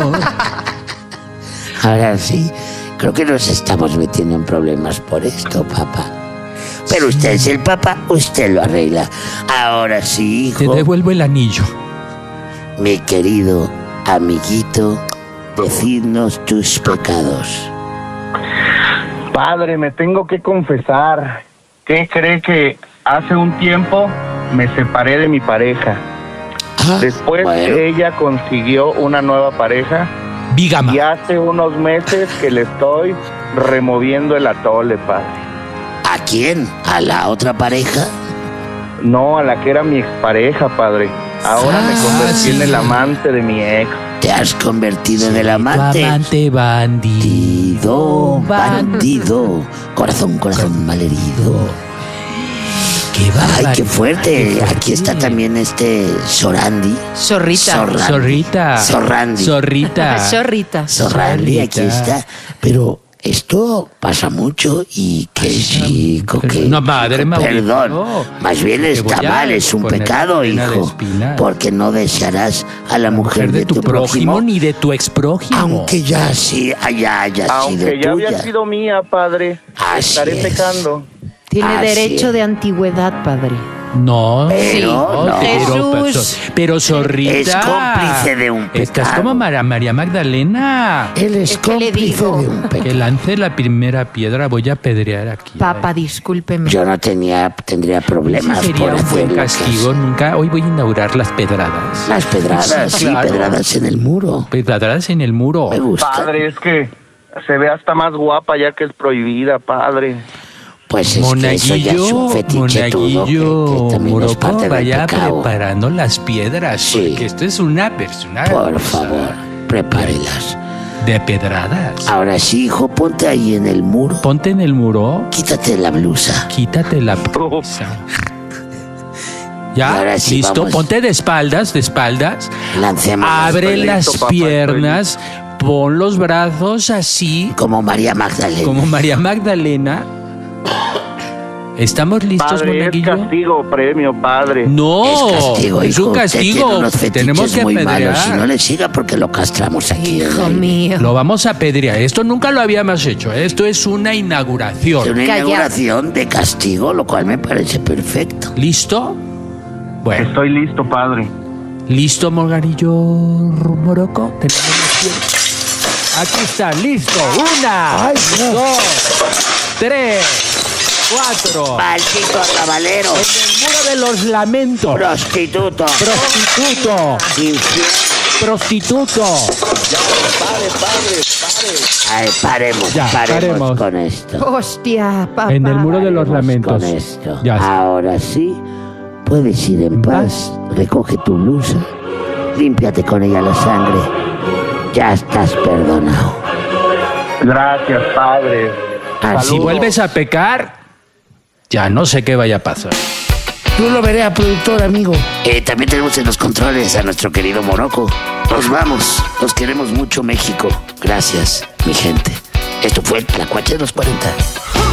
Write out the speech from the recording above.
Señor. Ahora sí, creo que nos estamos metiendo en problemas por esto, papá. Pero usted es el papá, usted lo arregla. Ahora sí, Te hijo, devuelvo el anillo. mi querido amiguito, decidnos tus pecados. Padre, me tengo que confesar. ¿Qué cree que hace un tiempo me separé de mi pareja? Después bueno. ella consiguió una nueva pareja Bígama. y hace unos meses que le estoy removiendo el atole, padre. ¿A quién? ¿A la otra pareja? No, a la que era mi expareja, padre. Ahora me convertí en el amante de mi ex. Te has convertido en el Tu amante. amante bandido. Bandido. Corazón malherido. Qué Ay, qué fuerte. Aquí está también Sorandi. Zorrita. Zorrita. Sorrandi. Zorrita. Zorrita. Sorrandi, aquí está. Pero esto pasa mucho y qué chico, que... No, madre, perdón, Mauricio. más bien Te está voy a mal, es un poner pecado, cadena de hijo. espinas. Porque no desearás a la mujer de tu prójimo, ni de tu exprójimo. aunque ya sí haya sido Aunque ya había tuya. sido mía, padre, Así estaré es. pecando. Tiene Así derecho es. de antigüedad, padre. No, Pero no. Jesús. pero Zorrita. Es cómplice de un Estás pecado. como María Magdalena. Él es ¿Qué le cómplice digo? de un Que pecado. lance la primera piedra, voy a apedrear aquí. Papá, discúlpeme. Yo no tendría problemas Ese por sería un hacer buen lo que castigo. hace. Nunca. Hoy voy a inaugurar las pedradas. Las pedradas, Sí, sí, claro. pedradas en el muro. Pedradas en el muro. Me gusta. Padre, es que se ve hasta más guapa ya que es prohibida, padre. Pues es que eso ya es un fetiche tuyo, que también es Moroco, parte del vaya pecado. preparando las piedras. Sí. Porque esto es una persona Por favor, prepárelas. de pedradas. Ahora sí, hijo, ponte ahí en el muro. Ponte en el muro, Quítate la blusa. quítate la blusa. Ya, Ahora sí, listo. vamos. Ponte de espaldas. Lancemos Abre Estoy las listo, papá, piernas. Pon los brazos así, como María Magdalena. como María Magdalena. ¿Estamos listos, Padre, es monaguillo? castigo, premio, padre. No, Es castigo, es hijo. un Usted tiene castigo. unos fetiches Tenemos que muy apedrear. malos. Si no le siga, porque lo castramos aquí. Hijo mío. Lo vamos a apedrear. Esto nunca lo habíamos hecho. Esto es una Es inauguración. una Calla. inauguración de castigo, lo cual me parece perfecto. ¿Listo? Bueno, Estoy listo, padre. ¿listo, Morgarillo Moroco? Tenemos las piernas. Aquí está, listo. Una, dos, tres, cuatro. ¡Maldito arrabalero! En el muro de los lamentos. ¡Prostituto! Prostituto. ¡Infiel! Prostituto. Ay, paremos Ya, paremos. con esto. Hostia, papá. En el muro de los Paremos lamentos. con esto. Ya está. Ahora sí, puedes ir en paz. Recoge tu blusa. Límpiate con ella la sangre. Ya estás perdonado. Gracias, padre. Así Si Saludos. vuelves a pecar, ya no sé qué vaya a pasar. Tú lo veré, productor, amigo. También tenemos en los controles a nuestro querido Moroco. Nos vamos. Los queremos mucho, México. Gracias, mi gente. Esto fue La Cuacha de los 40.